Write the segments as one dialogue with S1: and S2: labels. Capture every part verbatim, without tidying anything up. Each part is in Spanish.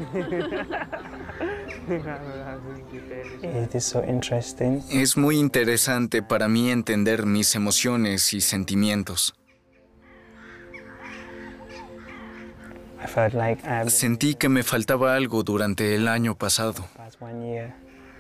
S1: It is so interesting.
S2: Es muy interesante para mí entender mis emociones y sentimientos.
S1: I felt like I have
S2: Sentí que me faltaba algo durante el año pasado.
S1: past one year.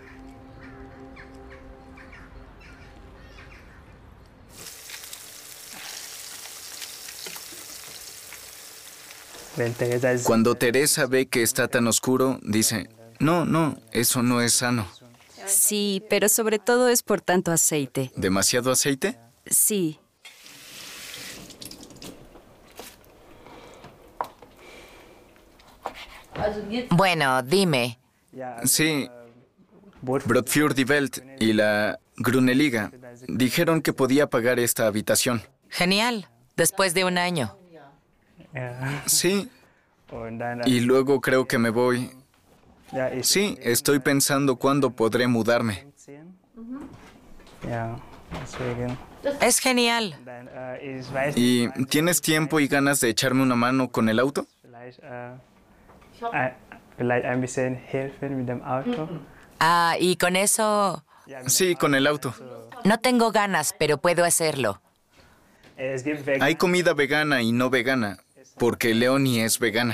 S1: When Teresa is
S2: Cuando Teresa ve que está tan oscuro, dice, no, no, eso no es sano.
S3: Sí, pero sobre todo es por tanto aceite.
S2: ¿Demasiado aceite?
S3: Sí.
S4: Bueno, dime.
S2: Sí, Broadfjord Die Welt y la Gruneliga dijeron que podía pagar esta habitación.
S4: Genial. Después de un año.
S1: yeah.
S2: Sí,
S1: Und dann,
S2: y luego creo que me voy.
S1: ja, ich
S2: Sí, estoy pensando cuándo podré mudarme.
S1: ziehen. Ja, deswegen.
S4: Es genial.
S1: Dann, äh, ich weiß
S2: ¿Y tienes tiempo y ganas de echarme una mano con el auto?
S1: vielleicht, äh, ein, vielleicht ein bisschen helfen mit dem Auto.
S4: Ah, y con eso
S2: Sí, con el auto.
S4: no tengo ganas, pero puedo hacerlo.
S1: Es gibt vegan.
S2: Hay comida vegana y no vegana, porque Leonie es vegana.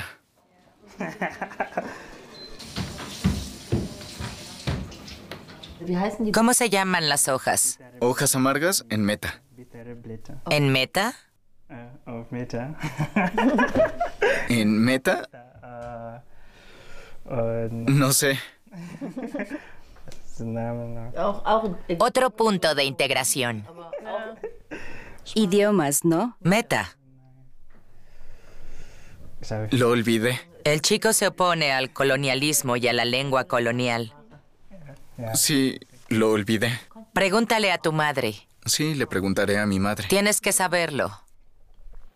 S4: ¿Cómo se llaman las hojas?
S2: Hojas amargas en meta.
S1: Bittere Blätter.
S4: ¿En meta?
S1: Äh, auf Meter.
S2: ¿En meta?
S1: äh, und
S2: No sé.
S1: das Name noch.
S5: Auch, auch in,
S4: Otro punto de integración.
S3: Idiomas, ¿no?
S4: Meta.
S1: Ich habe
S2: Lo olvidé.
S4: El chico se opone al colonialismo y a la lengua colonial.
S2: Sí, lo olvidé.
S4: Pregúntale a tu madre.
S2: Sí, le preguntaré a mi madre.
S4: Tienes que saberlo.